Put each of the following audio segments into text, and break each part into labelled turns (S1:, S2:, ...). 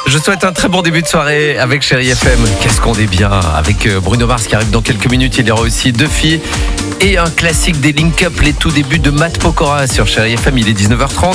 S1: Je souhaite un très bon début de soirée avec Chérie FM. Qu'est-ce qu'on est bien avec Bruno Mars qui arrive dans quelques minutes. Il y aura aussi deux filles et un classique des Link Up, les tout débuts de Matt Pokora sur Chérie FM. Il est 19h30.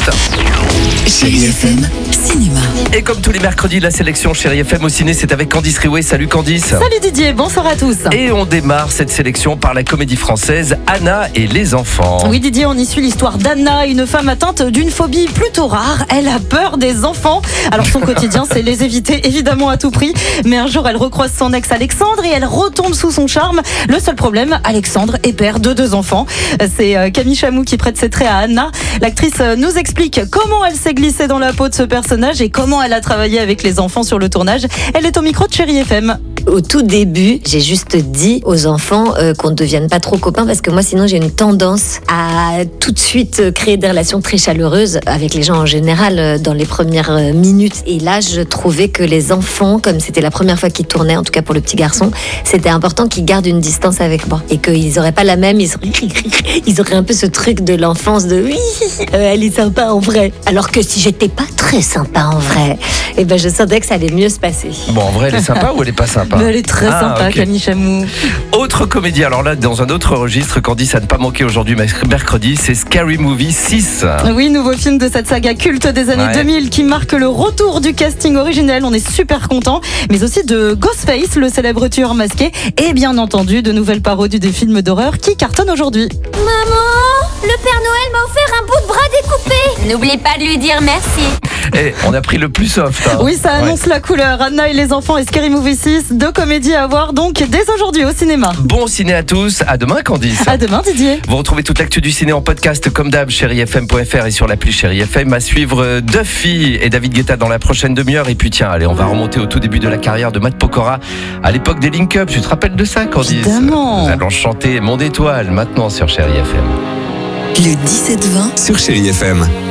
S2: Chérie FM, cinéma.
S1: Et comme tous les mercredis, la sélection Chérie FM au ciné, c'est avec Candice Riouet. Salut Candice.
S3: Salut Didier, bonsoir à tous.
S1: Et on démarre cette sélection par la comédie française Anna et les enfants.
S3: Oui Didier, on y suit l'histoire d'Anna, une femme atteinte d'une phobie plutôt rare. Elle a peur des enfants. Alors son quotidien, c'est les éviter évidemment à tout prix. Mais un jour, elle recroise son ex Alexandre et elle retombe sous son charme. Le seul problème, Alexandre est père de 2 enfants. C'est Camille Chamou qui prête ses traits à Anna. L'actrice nous explique comment elle s'est glissée dans la peau de ce personnage et comment elle a travaillé avec les enfants sur le tournage. Elle est au micro de Chérie FM.
S4: Au tout début, j'ai juste dit aux enfants qu'on ne devienne pas trop copains parce que moi sinon j'ai une tendance à tout de suite créer des relations très chaleureuses avec les gens en général dans les premières minutes. Et là je trouvais que les enfants, comme c'était la première fois qu'ils tournaient, en tout cas pour le petit garçon, c'était important qu'ils gardent une distance avec moi et qu'ils n'auraient pas la même, ils auraient un peu ce truc de l'enfance de oui, elle est sympa en vrai. Alors que si j'étais pas très sympa en vrai, eh ben je sentais que ça allait mieux se passer.
S1: Bon, en vrai, elle est sympa ou elle est pas sympa?
S3: Elle est très sympa,
S1: ok.
S3: Camille Chamou.
S1: Autre comédie, alors là, dans un autre registre, Candice à ne pas manquer aujourd'hui, mercredi, c'est Scary Movie 6.
S3: Oui, nouveau film de cette saga culte des années 2000 qui marque le retour du casting originel. On est super contents. Mais aussi de Ghostface, le célèbre tueur masqué. Et bien entendu, de nouvelles parodies des films d'horreur qui cartonnent aujourd'hui.
S5: Maman, le Père Noël m'a offert un bout de bras découpé. N'oublie pas de lui dire merci.
S1: Et on a pris le plus soft. Hein.
S3: Oui, ça annonce la couleur. Anna et les enfants et Scary Movie 6, 2 comédies à voir donc dès aujourd'hui au cinéma.
S1: Bon ciné à tous. À demain, Candice.
S3: À demain, Didier.
S1: Vous retrouvez toute l'actu du ciné en podcast comme d'hab, chérifm.fr et sur l'appli Chérie FM. À suivre Duffy et David Guetta dans la prochaine demi-heure. Et puis tiens, allez, on va remonter au tout début de la carrière de Matt Pokora à l'époque des Link Up. Tu te rappelles de ça, Candice?
S3: Évidemment.
S1: Allons chanter Mon étoile maintenant sur Chérie FM.
S2: Le 17-20
S6: sur Chérie FM.